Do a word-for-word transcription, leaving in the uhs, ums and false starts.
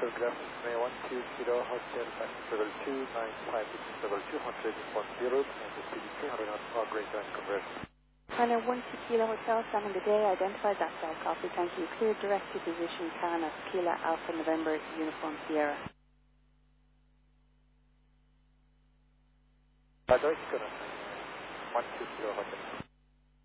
Good afternoon, one two zero Hotel Circle two nine five Circle two hundred one zero and the P D three hundred on Great Time Conversion. China one two Kilo Hotel, Salmon Good day, identified that flight copy, thank you. Clear direct to position Canada, Kilo Alpha November Uniform Sierra. Uh, direct to one two zero Hotel.